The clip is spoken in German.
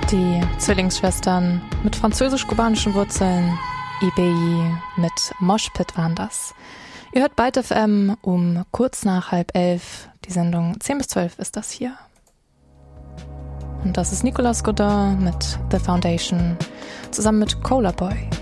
Die Zwillingsschwestern mit französisch-kubanischen Wurzeln, IBI mit Moshpit waren das. Ihr hört Byte FM um kurz nach 10:30. Die Sendung 10 bis 12 ist das hier. Und das ist Nicolas Godin mit The Foundation zusammen mit Cola Boy.